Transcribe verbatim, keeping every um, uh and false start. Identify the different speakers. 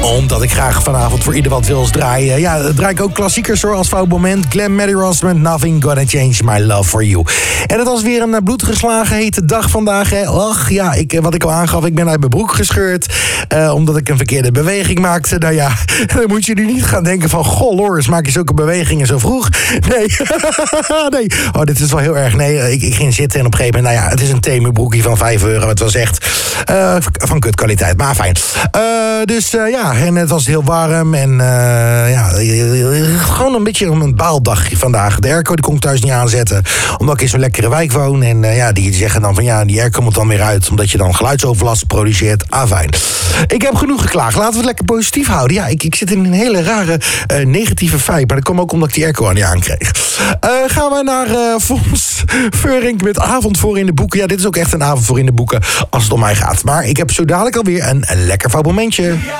Speaker 1: Omdat ik graag vanavond voor ieder wat wils draai. Ja, draai ik ook klassiekers hoor, als fout moment. Glenn Mary Ross met Nothing Gonna Change My Love For You. En het was weer een bloedgeslagen hete dag vandaag. Hè. Ach ja, ik, wat ik al aangaf, ik ben uit mijn broek gescheurd. Uh, omdat ik een verkeerde beweging maakte. Nou ja, dan moet je nu niet gaan denken van... Goh, Loris, maak je zulke bewegingen zo vroeg? Nee, nee. Oh, dit is wel heel erg. Nee, ik, ik ging zitten en op een gegeven moment... Nou ja, het is een Temu-broekie van vijf euro. Het was echt uh, van kutkwaliteit, maar fijn. Uh, dus uh, ja, en het was heel warm. En uh, ja, gewoon een beetje een baaldagje vandaag. De airco die kon ik thuis niet aanzetten. Omdat ik in zo'n lekkere wijk woon. En uh, ja, die zeggen dan van ja, die airco moet dan weer uit. Omdat je dan geluidsoverlast produceert. Ah, fijn. Ik heb genoeg geklaagd. Laten we het lekker positief houden. Ja, ik, ik zit in een hele rare uh, negatieve vibe. Maar dat kwam ook omdat ik die airco aan niet aankreeg. Uh, gaan we naar uh, Fons Veurink met Avond voor in de boeken. Ja, dit is ook echt een avond voor in de boeken als het om mij gaat. Maar ik heb zo dadelijk alweer een, een lekker fout momentje.